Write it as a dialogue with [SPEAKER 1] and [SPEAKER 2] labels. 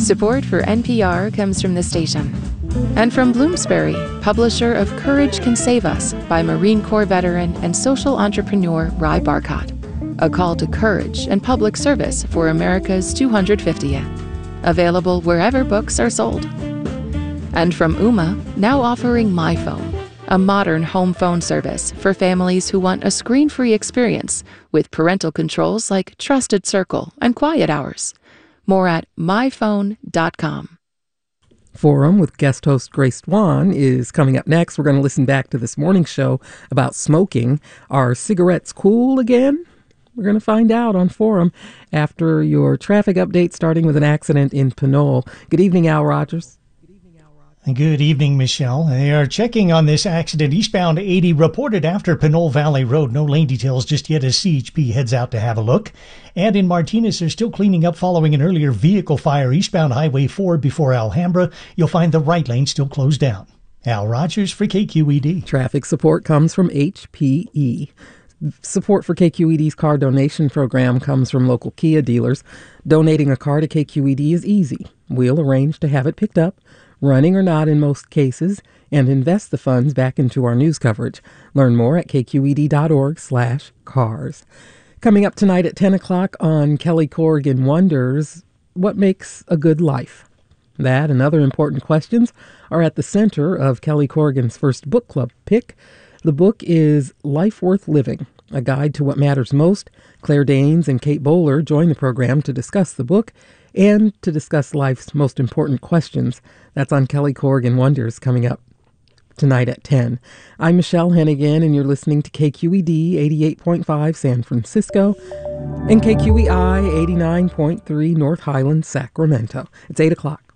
[SPEAKER 1] Support for NPR comes from the station and from Bloomsbury, publisher of Courage Can Save Us by Marine Corps veteran and social entrepreneur Ry Barcott. A call to courage and public service for America's 250th. Available wherever books are sold. And from Ooma, now offering MyPhone, a modern home phone service for families who want a screen-free experience with parental controls like Trusted Circle and Quiet Hours. More at myphone.com.
[SPEAKER 2] Forum with guest host Grace Dwan is coming up next. We're going to listen back to this morning show about smoking. Are cigarettes cool again? We're going to find out on Forum after your traffic update, starting with an accident in Pinole. Good evening, Al Rogers.
[SPEAKER 3] Good evening, Michelle. They are checking on this accident eastbound 80 reported after Pinole Valley Road. No lane details just yet as CHP heads out to have a look. And in Martinez, they're still cleaning up following an earlier vehicle fire eastbound Highway 4 before Alhambra. You'll find the right lane still closed down. Al Rogers for KQED.
[SPEAKER 2] Traffic support comes from HPE. Support for KQED's car donation program comes from local Kia dealers. Donating a car to KQED is easy. We'll arrange to have it picked up, running or not in most cases, and invest the funds back into our news coverage. Learn more at kqed.org/cars. Coming up tonight at 10 o'clock on Kelly Corrigan Wonders, what makes a good life? That and other important questions are at the center of Kelly Corrigan's first book club pick. The book is Life Worth Living, a guide to what matters most. Claire Danes and Kate Bowler join the program to discuss the book and to discuss life's most important questions. That's on Kelly Corrigan Wonders coming up tonight at 10. I'm Michelle Hennigan, and you're listening to KQED 88.5 San Francisco and KQEI 89.3 North Highlands, Sacramento. It's 8 o'clock.